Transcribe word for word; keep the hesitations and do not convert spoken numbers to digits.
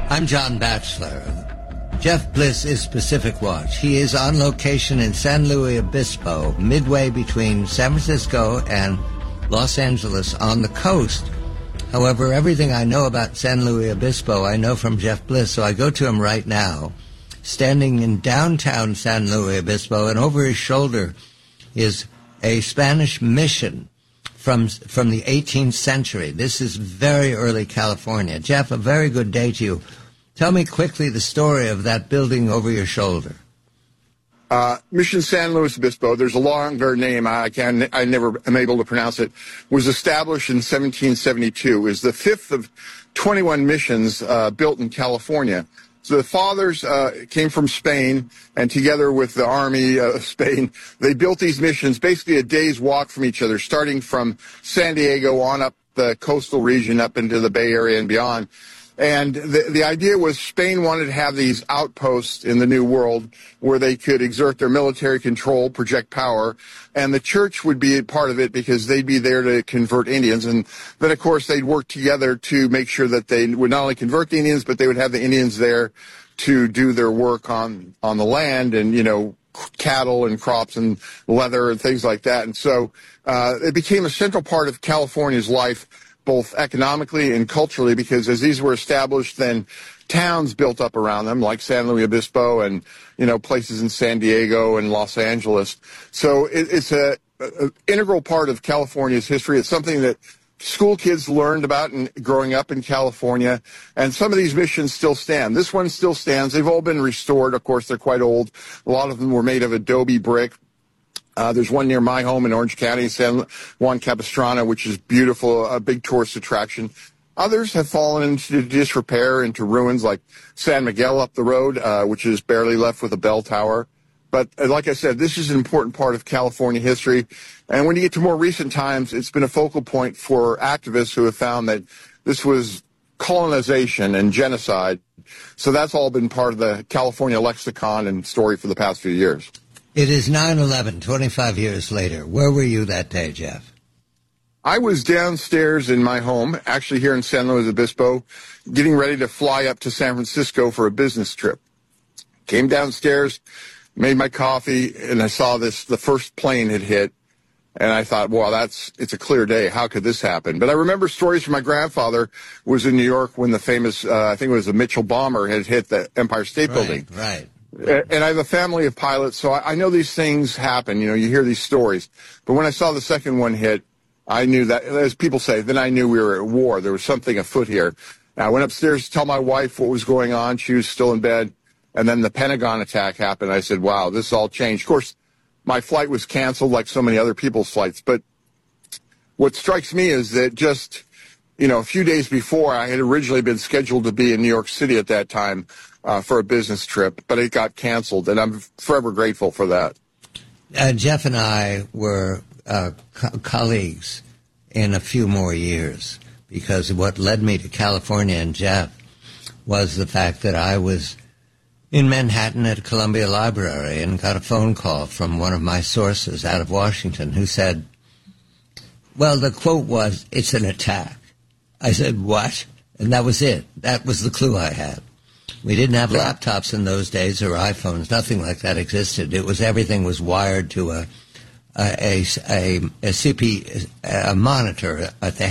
I'm John Batchelor. Jeff Bliss is Pacific Watch. He is on location in San Luis Obispo, midway between San Francisco and Los Angeles on the coast. However, everything I know about San Luis Obispo, I know from Jeff Bliss, so I go to him right now, standing in downtown San Luis Obispo, and over his shoulder is a Spanish mission from from the eighteenth century. This is very early California. Jeff, a very good day to you. Tell me quickly the story of that building over your shoulder. Uh, Mission San Luis Obispo, there's a longer name, I can I never am able to pronounce it, was established in seventeen seventy-two. It was the fifth of twenty-one missions uh, built in California. So the fathers uh, came from Spain, and together with the army of Spain, they built these missions basically a day's walk from each other, starting from San Diego on up the coastal region, up into the Bay Area and beyond. And the, the idea was Spain wanted to have these outposts in the New World where they could exert their military control, project power, and the church would be a part of it because they'd be there to convert Indians. And then, of course, they'd work together to make sure that they would not only convert the Indians, but they would have the Indians there to do their work on, on the land and, you know, cattle and crops and leather and things like that. And so uh, it became a central part of California's life, both economically and culturally, because as these were established, then towns built up around them, like San Luis Obispo and, you know, places in San Diego and Los Angeles. So it, it's a, a integral part of California's history. It's something that school kids learned about in, growing up in California, and some of these missions still stand. This one still stands. They've all been restored. Of course, they're quite old. A lot of them were made of adobe brick. Uh, there's one near my home in Orange County, San Juan Capistrano, which is beautiful, a big tourist attraction. Others have fallen into disrepair, into ruins, like San Miguel up the road, uh, which is barely left with a bell tower. But uh, like I said, this is an important part of California history. And when you get to more recent times, it's been a focal point for activists who have found that this was colonization and genocide. So that's all been part of the California lexicon and story for the past few years. It is nine eleven, twenty-five years later. Where were you that day, Jeff? I was downstairs in my home, actually here in San Luis Obispo, getting ready to fly up to San Francisco for a business trip. Came downstairs, made my coffee, and I saw this, the first plane had hit. And I thought, well, that's, it's a clear day. How could this happen? But I remember stories from my grandfather who was in New York when the famous, uh, I think it was the Mitchell bomber had hit the Empire State right, Building. Right. And I have a family of pilots, so I know these things happen. You know, you hear these stories. But when I saw the second one hit, I knew that, as people say, then I knew we were at war. There was something afoot here. And I went upstairs to tell my wife what was going on. She was still in bed. And then the Pentagon attack happened. I said, wow, this all changed. Of course, my flight was canceled like so many other people's flights. But what strikes me is that just, you know, a few days before, I had originally been scheduled to be in New York City at that time uh, for a business trip, but it got canceled, and I'm forever grateful for that. Uh, Jeff and I were uh, co- colleagues in a few more years, because what led me to California and Jeff was the fact that I was in Manhattan at Columbia Library and got a phone call from one of my sources out of Washington who said, well, the quote was, "It's an attack." I said, what? And that was it. That was the clue I had. We didn't have laptops in those days or iPhones. Nothing like that existed. It was, everything was wired to a a a, a, a C P a monitor at the